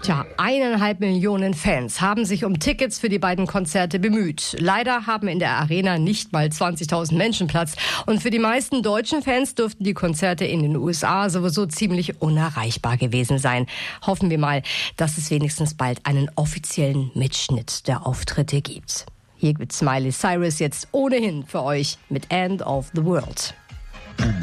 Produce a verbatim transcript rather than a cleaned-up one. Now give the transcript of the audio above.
Tja, eineinhalb Millionen Fans haben sich um Tickets für die beiden Konzerte bemüht. Leider haben in der Arena nicht mal zwanzigtausend Menschen Platz. Und für die meisten deutschen Fans dürften die Konzerte in den U S A sowieso ziemlich unerreichbar gewesen sein. Hoffen wir mal, dass es wenigstens bald einen offiziellen Mitschnitt der Auftritte gibt. Hier gibt Miley Cyrus jetzt ohnehin für euch mit End of the World.